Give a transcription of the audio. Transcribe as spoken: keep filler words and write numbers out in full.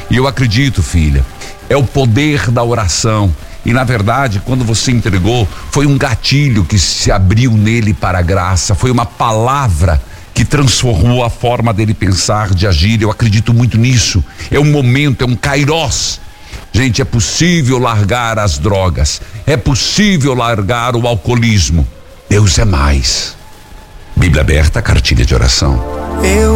E eu acredito, filha, é o poder da oração. E na verdade, quando você entregou, foi um gatilho que se abriu nele para a graça, foi uma palavra que transformou a forma dele pensar, de agir. Eu acredito muito nisso. É um momento, é um kairós. Gente, é possível largar as drogas, é possível largar o alcoolismo. Deus é mais. Bíblia aberta, cartilha de oração. Eu